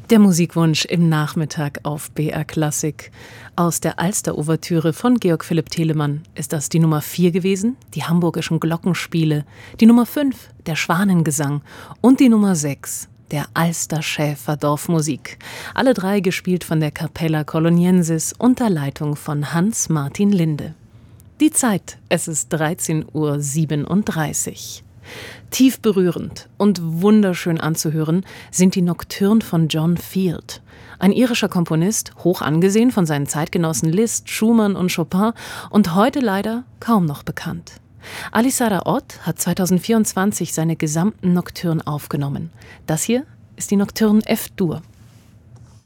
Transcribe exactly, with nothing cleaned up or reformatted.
Der Musikwunsch im Nachmittag auf B R Klassik. Aus der Alster-Ouvertüre von Georg Philipp Telemann ist das die Nummer vier gewesen, die Hamburgischen Glockenspiele, die Nummer fünf, der Schwanengesang und die Nummer sechs, der Alster-Schäfer Dorfmusik. Alle drei gespielt von der Capella Coloniensis unter Leitung von Hans-Martin Linde. Die Zeit, es ist dreizehn Uhr siebenunddreißig. Tief berührend und wunderschön anzuhören sind die Nocturnes von John Field. Ein irischer Komponist, hoch angesehen von seinen Zeitgenossen Liszt, Schumann und Chopin und heute leider kaum noch bekannt. Alisara Ott hat zweitausendvierundzwanzig seine gesamten Nocturnes aufgenommen. Das hier ist die Nocturne F-Dur.